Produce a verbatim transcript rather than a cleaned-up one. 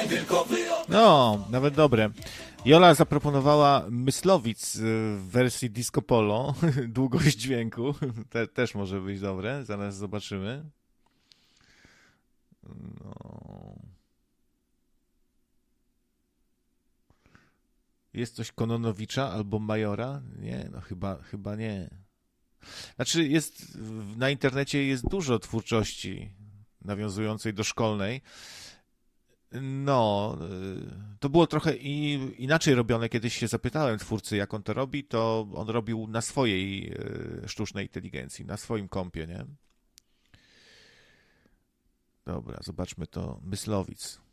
No, nawet dobre. Jola zaproponowała Myslowic w wersji disco polo, długość dźwięku, Te, też może być dobre, zaraz zobaczymy. No. Jest coś Kononowicza albo Majora? Nie, no chyba, chyba nie. Znaczy jest, na internecie jest dużo twórczości nawiązującej do szkolnej. No, y, to było trochę i, inaczej robione. Kiedyś się zapytałem twórcy, jak on to robi, to on robił na swojej y, sztucznej inteligencji, na swoim kompie, nie? Dobra, zobaczmy to. Myslowic.